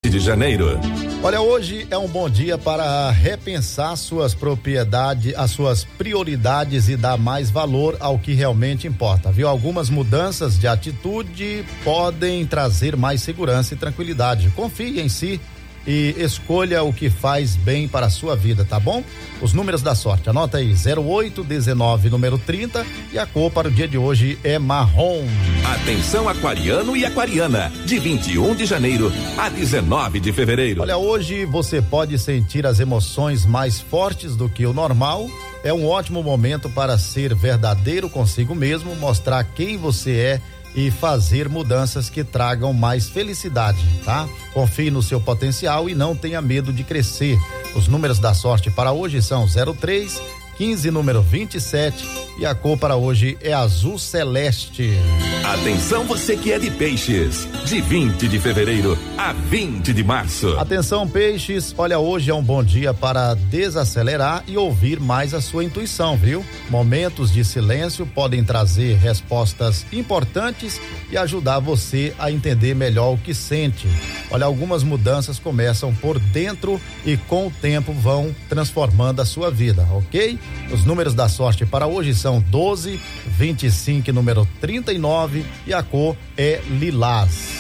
de janeiro. Olha, hoje é um bom dia para repensar suas propriedades, as suas prioridades e dar mais valor ao que realmente importa, viu? Algumas mudanças de atitude podem trazer mais segurança e tranquilidade. Confie em si e escolha o que faz bem para a sua vida, tá bom? Os números da sorte, anota aí, 08, 19, número 30, e a cor para o dia de hoje é marrom. Atenção aquariano e aquariana, de 21 de janeiro a 19 de fevereiro. Olha, hoje você pode sentir as emoções mais fortes do que o normal. É um ótimo momento para ser verdadeiro consigo mesmo, mostrar quem você é e fazer mudanças que tragam mais felicidade, tá? Confie no seu potencial e não tenha medo de crescer. Os números da sorte para hoje são 03, 15, número 27, e a cor para hoje é azul celeste. Atenção você que é de peixes, de 20 de fevereiro a 20 de março. Atenção peixes, olha, hoje é um bom dia para desacelerar e ouvir mais a sua intuição, viu? Momentos de silêncio podem trazer respostas importantes e ajudar você a entender melhor o que sente. Olha, algumas mudanças começam por dentro e com o tempo vão transformando a sua vida, ok? Os números da sorte para hoje são 12, 25, número 39, e a cor é lilás.